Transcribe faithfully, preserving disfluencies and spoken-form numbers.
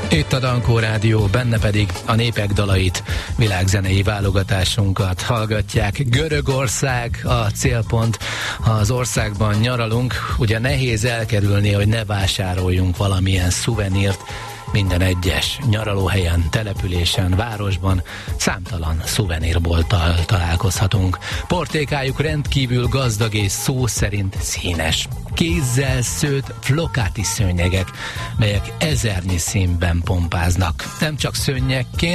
Itt a Dankó Rádió, benne pedig a népek dalait, világzenei válogatásunkat hallgatják. Görögország a célpont, ha az országban nyaralunk, ugye nehéz elkerülni, hogy ne vásároljunk valamilyen szuvenírt. Minden egyes nyaralóhelyen, településen, városban számtalan szuvenírbolttal találkozhatunk. Portékájuk rendkívül gazdag és szó szerint színes. Kézzel szőtt flokáti szőnyegek, melyek ezernyi színben pompáznak. Nem csak szőnyegként,